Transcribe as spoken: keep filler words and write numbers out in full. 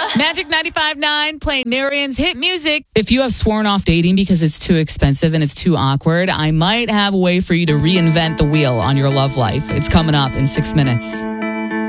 Magic ninety-five point nine playing Narian's hit music. If you have sworn off dating because it's too expensive and it's too awkward, I might have a way for you to reinvent the wheel on your love life. It's coming up in six minutes.